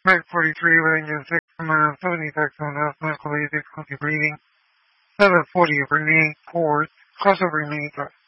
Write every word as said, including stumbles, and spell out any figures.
Type forty-three, range of six miles, seventy on asthma, difficulty breathing, seven forty, remain poor, crossover remain